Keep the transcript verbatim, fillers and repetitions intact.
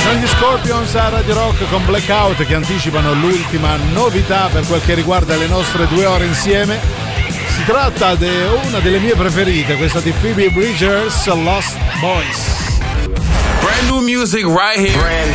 Sono gli Scorpions a Radio Rock con Blackout che anticipano l'ultima novità per quel che riguarda le nostre due ore insieme. Si tratta di una delle mie preferite, questa di Phoebe Bridgers, Lost Boys. Brand new music right here. Brand